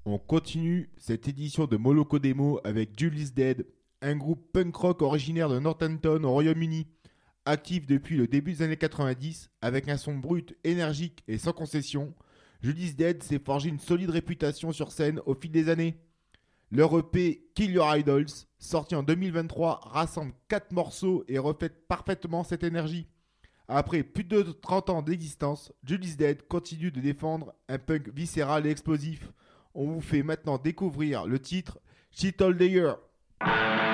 On continue cette édition de Moloko Demo avec Julius Dead, un groupe punk rock originaire de Northampton au Royaume-Uni, actif depuis le début des années 90 avec un son brut, énergique et sans concession. Julius Dead s'est forgé une solide réputation sur scène au fil des années. Leur EP Kill Your Idols, sorti en 2023, rassemble 4 morceaux et reflète parfaitement cette énergie. Après plus de 30 ans d'existence, Julius Dead continue de défendre un punk viscéral et explosif. On vous fait maintenant découvrir le titre She Told the Year.